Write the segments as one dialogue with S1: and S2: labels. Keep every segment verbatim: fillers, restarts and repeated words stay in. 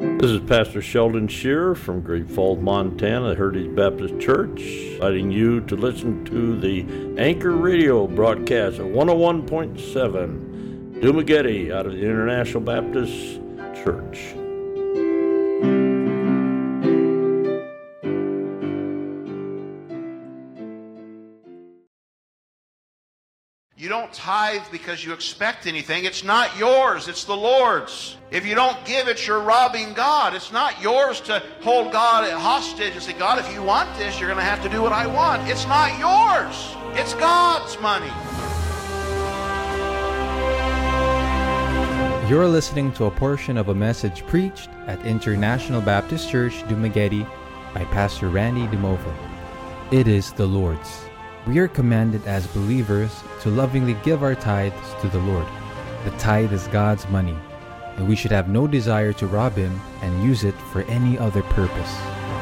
S1: This is Pastor Sheldon Shearer from Great Falls, Montana, Heritage Baptist Church, inviting you to listen to the Anchor Radio broadcast at one oh one point seven, Dumagetti, out of the International Baptist Church.
S2: You don't tithe because you expect anything. It's not yours. It's the Lord's. If you don't give it, you're robbing God. It's not yours to hold God hostage and say, God, if you want this, you're going to have to do what I want. It's not yours. It's God's money.
S3: You're listening to a portion of a message preached at International Baptist Church, Dumagetti, by Pastor Randy DeMova. It is the Lord's. We are commanded as believers to lovingly give our tithes to the Lord. The tithe is God's money, and we should have no desire to rob Him and use it for any other purpose.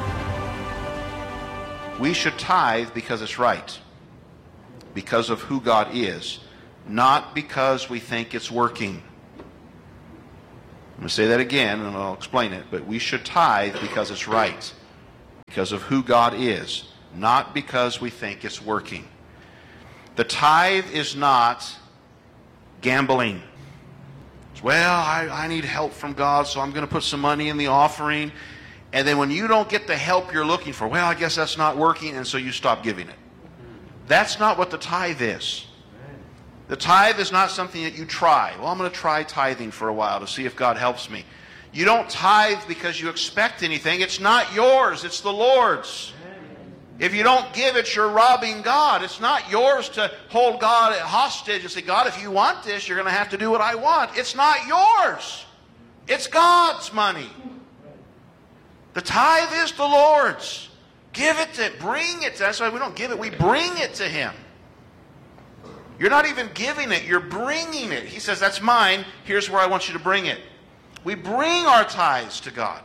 S2: We should tithe because it's right, because of who God is, not because we think it's working. I'm going to say that again, and I'll explain it, but we should tithe because it's right, because of who God is, not because we think it's working. The tithe is not gambling. Well, I, I need help from God, so I'm going to put some money in the offering. And then when you don't get the help you're looking for, well, I guess that's not working, and so you stop giving it. That's not what the tithe is. The tithe is not something that you try. Well, I'm going to try tithing for a while to see if God helps me. You don't tithe because you expect anything. It's not yours. It's the Lord's. If you don't give it, you're robbing God. It's not yours to hold God hostage and say, God, if you want this, you're going to have to do what I want. It's not yours. It's God's money. The tithe is the Lord's. Give it to, bring it to, that's why we don't give it, we bring it to Him. You're not even giving it, you're bringing it. He says, that's mine, here's where I want you to bring it. We bring our tithes to God.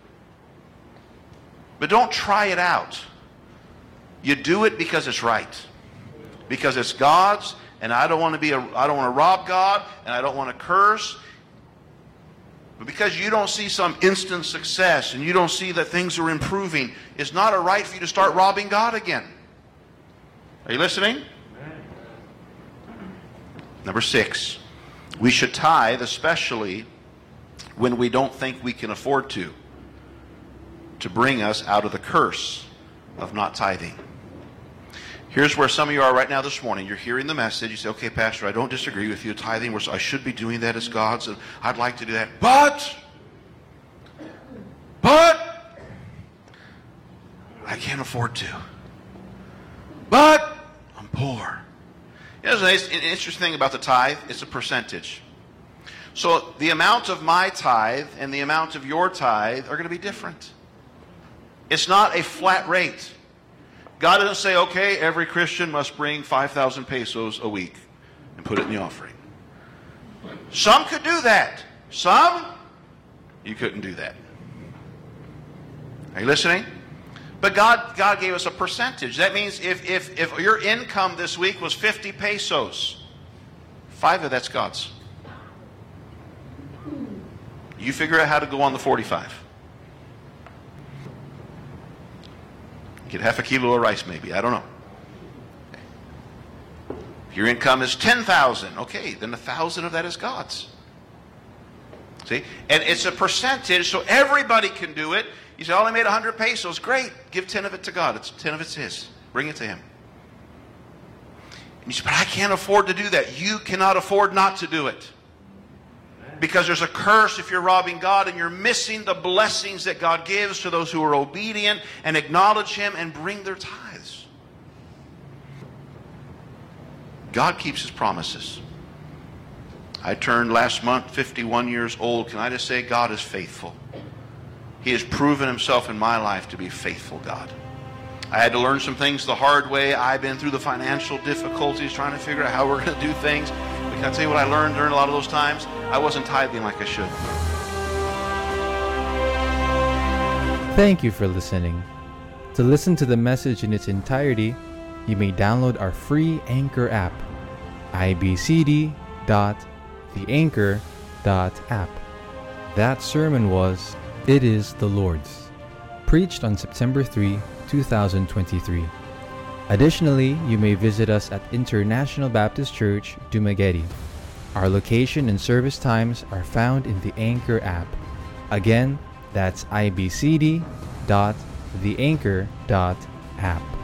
S2: But don't try it out. You do it because it's right. Because it's God's, and I don't want to be a, I don't want to rob God, and I don't want to curse. But because you don't see some instant success, and you don't see that things are improving, it's not a right for you to start robbing God again. Are you listening? Number six, we should tithe, especially when we don't think we can afford to, to bring us out of the curse of not tithing. Here's where some of you are right now this morning. You're hearing the message. You say, okay, Pastor, I don't disagree with you. Tithing, I should be doing that as God's, and I'd like to do that. But, but, I can't afford to. But, I'm poor. You know, there's an interesting thing about the tithe. It's a percentage. So the amount of my tithe and the amount of your tithe are going to be different. It's not a flat rate. God doesn't say, okay, every Christian must bring five thousand pesos a week and put it in the offering. Some could do that. Some, you couldn't do that. Are you listening? But God, God gave us a percentage. That means if, if, if your income this week was fifty pesos, five of that's God's. You figure out how to go on the forty-five. Get half a kilo of rice maybe. I don't know. Okay. If your income is ten thousand, okay, then a thousand of that is God's. See? And it's a percentage, so everybody can do it. You say, oh, I made one hundred pesos. Great. Give ten of it to God. It's ten of it's His. Bring it to Him. And you say, but I can't afford to do that. You cannot afford not to do it. Because there's a curse if you're robbing God, and you're missing the blessings that God gives to those who are obedient and acknowledge Him and bring their tithes. God keeps His promises. I turned last month fifty-one years old. Can I just say God is faithful? He has proven Himself in my life to be a faithful God. I had to learn some things the hard way. I've been through the financial difficulties trying to figure out how we're going to do things. But can I tell you what I learned during a lot of those times? I wasn't tithing like I should.
S3: Thank you for listening. To listen to the message in its entirety, you may download our free Anchor app, i b c d dot the anchor dot app. That sermon was It is the Lord's. Preached on September third, two thousand twenty-three. Additionally, you may visit us at International Baptist Church, Dumaguete. Our location and service times are found in the Anchor app. Again, that's i b c d dot the anchor dot app.